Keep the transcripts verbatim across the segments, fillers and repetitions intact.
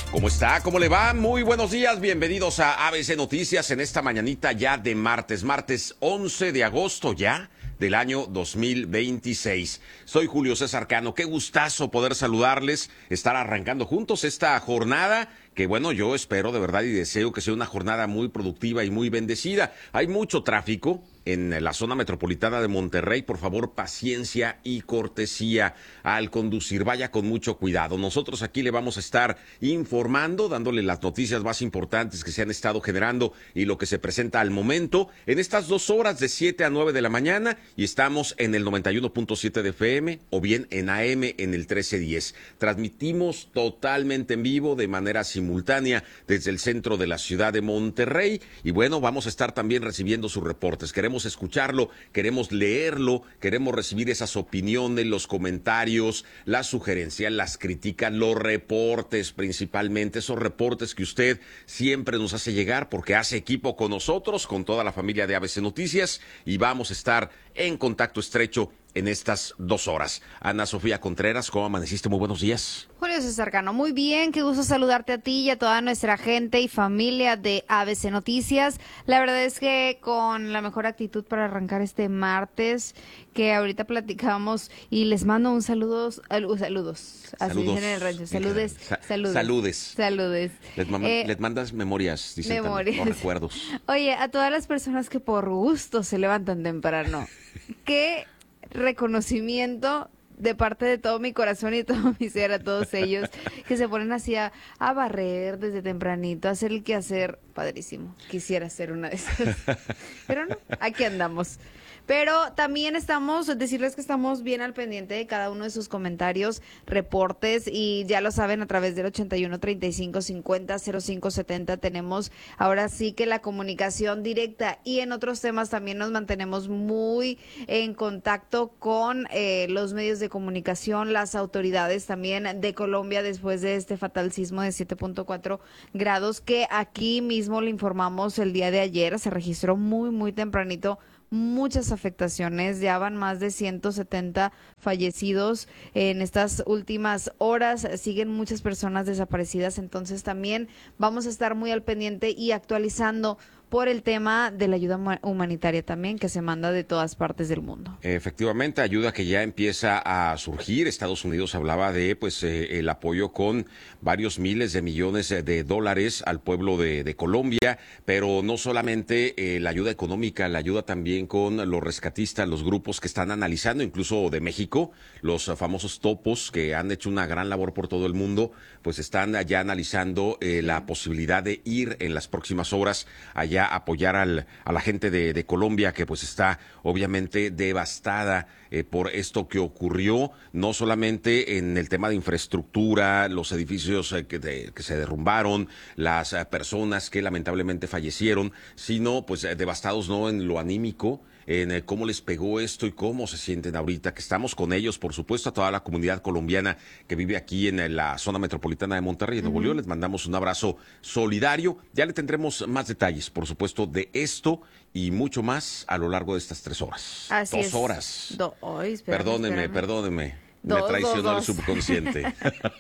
¿Cómo está? ¿Cómo le va? Muy buenos días, bienvenidos a A B C Noticias en esta mañanita ya de martes, martes once de agosto ya del año dos mil veintiséis. Soy Julio César Cano, qué gustazo poder saludarles, estar arrancando juntos esta jornada que bueno, yo espero de verdad y deseo que sea una jornada muy productiva y muy bendecida. Hay mucho tráfico en la zona metropolitana de Monterrey, por favor, paciencia y cortesía al conducir. Vaya con mucho cuidado. Nosotros aquí le vamos a estar informando, dándole las noticias más importantes que se han estado generando y lo que se presenta al momento en estas dos horas de siete a nueve de la mañana, y estamos en el noventa y uno punto siete de F M o bien en A M en el trece diez. Transmitimos totalmente en vivo de manera simultánea desde el centro de la ciudad de Monterrey y bueno, vamos a estar también recibiendo sus reportes. Queremos escucharlo, queremos leerlo, queremos recibir esas opiniones, los comentarios, las sugerencias, las críticas, los reportes principalmente, esos reportes que usted siempre nos hace llegar porque hace equipo con nosotros, con toda la familia de A B C Noticias, y vamos a estar en contacto estrecho en estas dos horas. Ana Sofía Contreras, ¿cómo amaneciste? Muy buenos días. Julio César Cano, muy bien, qué gusto saludarte a ti y a toda nuestra gente y familia de A B C Noticias. La verdad es que con la mejor actitud para arrancar este martes, que ahorita platicamos, y les mando un saludo, saludos, saludos, así Saludos. dicen en el rancho, saludes, Sa- saludes. Saludes. Saludes. Les, mama- Eh, les mandas memorias, dicen memorias. también, o recuerdos. Oye, a todas las personas que por gusto se levantan temprano, qué reconocimiento de parte de todo mi corazón y todo mi ser a todos ellos que se ponen así a, a barrer desde tempranito, a hacer el quehacer. Padrísimo, quisiera ser una de esas, pero no, aquí andamos. Pero también estamos, decirles que estamos bien al pendiente de cada uno de sus comentarios, reportes, y ya lo saben, a través del ochenta y uno, treinta y cinco, cincuenta, cero cinco setenta tenemos ahora sí que la comunicación directa, y en otros temas también nos mantenemos muy en contacto con eh, los medios de comunicación, las autoridades también de Colombia después de este fatal sismo de siete punto cuatro grados que aquí mismo le informamos el día de ayer, se registró muy, muy tempranito. Muchas afectaciones, ya van más de ciento setenta fallecidos en estas últimas horas, siguen muchas personas desaparecidas, entonces también vamos a estar muy al pendiente y actualizando por el tema de la ayuda humanitaria también que se manda de todas partes del mundo. Efectivamente, ayuda que ya empieza a surgir. Estados Unidos hablaba de pues eh, el apoyo con varios miles de millones de dólares al pueblo de, de Colombia, pero no solamente eh, la ayuda económica, la ayuda también con los rescatistas, los grupos que están analizando, incluso de México, los famosos topos que han hecho una gran labor por todo el mundo, pues están ya analizando eh, la posibilidad de ir en las próximas horas allá a apoyar al, a la gente de, de Colombia, que pues está obviamente devastada eh, por esto que ocurrió, no solamente en el tema de infraestructura, los edificios eh, que, de, que se derrumbaron, las eh, personas que lamentablemente fallecieron, sino pues eh, devastados no en lo anímico, en eh, cómo les pegó esto y cómo se sienten ahorita, que estamos con ellos, por supuesto, a toda la comunidad colombiana que vive aquí en la zona metropolitana de Monterrey, en Nuevo uh-huh. León. Les mandamos un abrazo solidario. Ya le tendremos más detalles, por supuesto, de esto y mucho más a lo largo de estas tres horas. Así dos es. horas. Do- Ay, espérame, perdóneme, espérame. perdóneme. Dos, Me traicionó dos, el dos. subconsciente.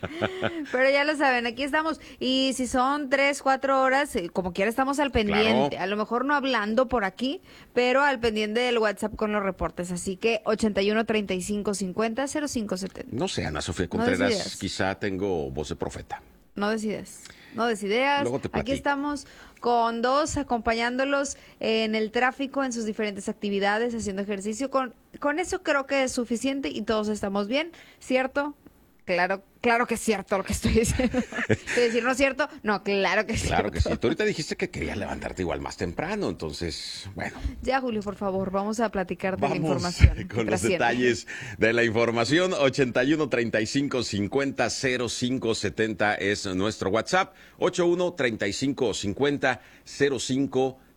Pero ya lo saben, aquí estamos. Y si son tres, cuatro horas, eh, como quiera estamos al pendiente. Claro. A lo mejor no hablando por aquí, pero al pendiente del WhatsApp con los reportes. Así que ochenta y uno, treinta y cinco, cincuenta, cero cinco setenta. No sé, Ana Sofía No Contreras, decidas. quizá tengo voz de profeta. No decides. No des ideas. Luego te Aquí platico. estamos con dos, acompañándolos en el tráfico, en sus diferentes actividades, haciendo ejercicio. Con, con eso creo que es suficiente y todos estamos bien, ¿cierto? Claro, claro que es cierto lo que estoy diciendo. ¿Quiero decir no es cierto? No, claro que es Claro que sí. cierto. Tú ahorita dijiste que querías levantarte igual más temprano, entonces, bueno. Ya, Julio, por favor, vamos a platicar de Vamos la información. que con los trasciende. detalles de la información. ochenta y uno, treinta y cinco, cincuenta, cero cinco setenta es nuestro WhatsApp. ochenta y uno, treinta y cinco, cincuenta, cero cinco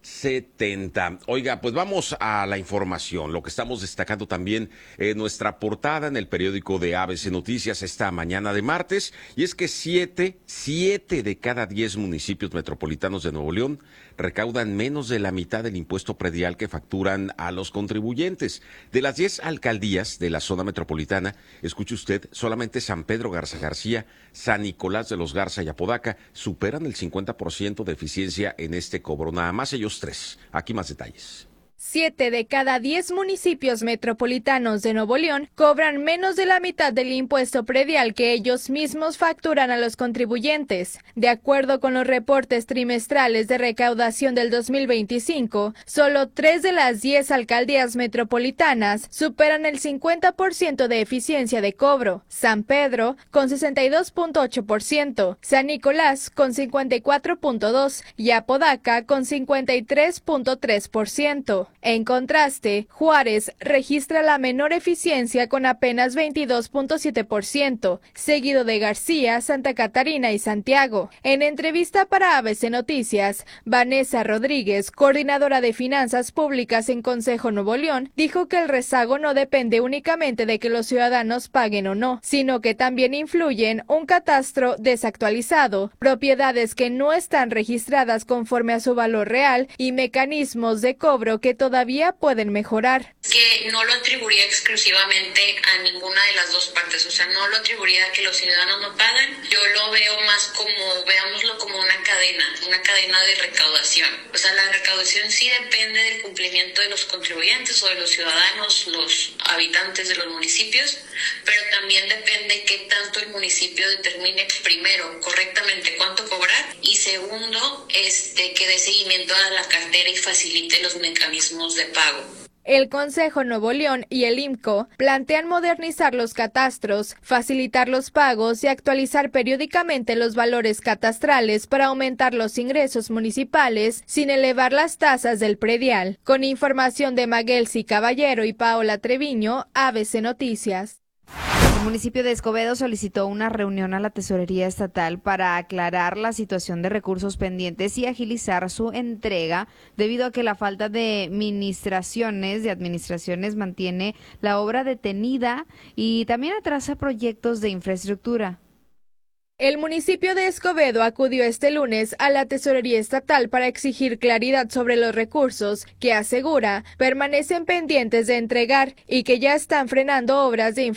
setenta. Oiga, pues vamos a la información, lo que estamos destacando también en nuestra portada en el periódico de A B C Noticias esta mañana de martes, y es que siete, siete de cada diez municipios metropolitanos de Nuevo León recaudan menos de la mitad del impuesto predial que facturan a los contribuyentes. De las diez alcaldías de la zona metropolitana, escuche usted, solamente San Pedro Garza García, San Nicolás de los Garza y Apodaca superan el cincuenta por ciento de eficiencia en este cobro. Nada más ellos tres. Aquí más detalles. Siete de cada diez municipios metropolitanos de Nuevo León cobran menos de la mitad del impuesto predial que ellos mismos facturan a los contribuyentes. De acuerdo con los reportes trimestrales de recaudación del dos mil veinticinco, solo tres de las diez alcaldías metropolitanas superan el cincuenta por ciento de eficiencia de cobro. San Pedro, con sesenta y dos punto ocho por ciento, San Nicolás, con cincuenta y cuatro punto dos por ciento y Apodaca, con cincuenta y tres punto tres por ciento. En contraste, Juárez registra la menor eficiencia con apenas veintidós punto siete por ciento, seguido de García, Santa Catarina y Santiago. En entrevista para A B C Noticias, Vanessa Rodríguez, coordinadora de Finanzas Públicas en Consejo Nuevo León, dijo que el rezago no depende únicamente de que los ciudadanos paguen o no, sino que también influyen un catastro desactualizado, propiedades que no están registradas conforme a su valor real y mecanismos de cobro que todavía pueden mejorar. Que no lo atribuiría exclusivamente a ninguna de las dos partes, o sea, no lo atribuiría a que los ciudadanos no pagan. Yo lo veo más como, veámoslo como una cadena, una cadena de recaudación. O sea, la recaudación sí depende del cumplimiento de los contribuyentes o de los ciudadanos, los habitantes de los municipios, pero también depende qué tanto el municipio determine, primero, correctamente cuánto cobrar, y segundo, este, que dé seguimiento a la cartera y facilite los mecanismos de pago. El Consejo Nuevo León y el I M C O plantean modernizar los catastros, facilitar los pagos y actualizar periódicamente los valores catastrales para aumentar los ingresos municipales sin elevar las tasas del predial. Con información de Maguelsi Caballero y Paola Treviño, A B C Noticias. El municipio de Escobedo solicitó una reunión a la Tesorería Estatal para aclarar la situación de recursos pendientes y agilizar su entrega, debido a que la falta de administraciones, de administraciones mantiene la obra detenida y también atrasa proyectos de infraestructura. El municipio de Escobedo acudió este lunes a la Tesorería Estatal para exigir claridad sobre los recursos que, asegura, permanecen pendientes de entregar y que ya están frenando obras de infraestructura